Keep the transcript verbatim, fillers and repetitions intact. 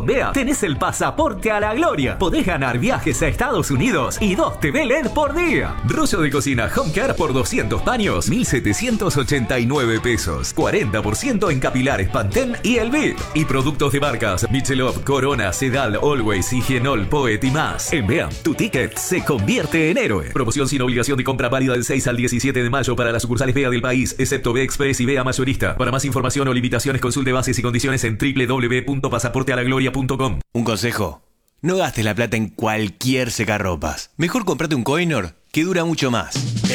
Con Bea tenés el pasaporte a la gloria. Podés ganar viajes a Estados Unidos y dos T V L E D por día. Rollo de cocina Home Care por doscientos paños, mil setecientos ochenta y nueve pesos. cuarenta por ciento en capilares Pantene y Elvit. Y productos de marcas Michelob, Corona, Sedal, Always, Higienol, Poet y más. En Bea, tu ticket se convierte en héroe. Promoción sin obligación de compra válida del seis al diecisiete de mayo para las sucursales Bea del país, excepto Bea Express y Bea Mayorista. Para más información o limitaciones, consulte bases y condiciones en doble u doble u doble u punto pasaporte a la gloria punto com. Un consejo: no gastes la plata en cualquier secarropas. Mejor comprate un Coinor que dura mucho más.